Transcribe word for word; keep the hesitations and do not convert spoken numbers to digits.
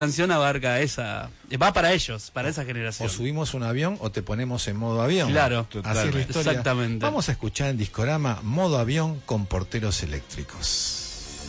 canción abarca esa, va para ellos, para esa generación. O subimos un avión o te ponemos en modo avión. Claro, así es la historia. Exactamente. Vamos a escuchar en Discorama Modo Avión con Porteros Eléctricos.